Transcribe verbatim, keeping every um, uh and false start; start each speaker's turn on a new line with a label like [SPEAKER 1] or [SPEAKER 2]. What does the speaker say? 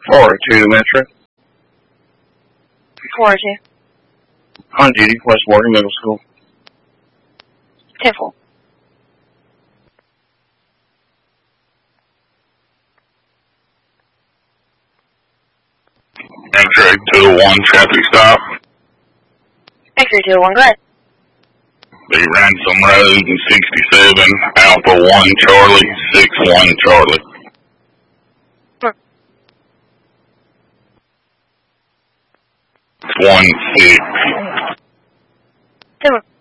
[SPEAKER 1] four oh two Metro.
[SPEAKER 2] four oh two.
[SPEAKER 1] On duty, West Morgan Middle School.
[SPEAKER 2] ten four.
[SPEAKER 3] X-ray two oh one, traffic stop.
[SPEAKER 2] X-ray two oh one, go ahead.
[SPEAKER 3] The Ransom Road and sixty-seven, Alpha one Charlie, six one Charlie.
[SPEAKER 2] Hmm.
[SPEAKER 3] one six.
[SPEAKER 2] Two.